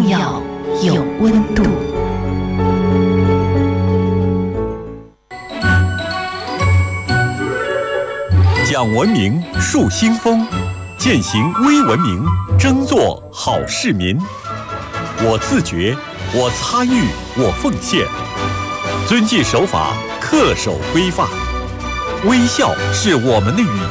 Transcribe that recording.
要有温度。 讲文明树新风，践行微文明，争做好市民。我自觉，我参与，我奉献，遵纪守法，恪守规范。微笑是我们的语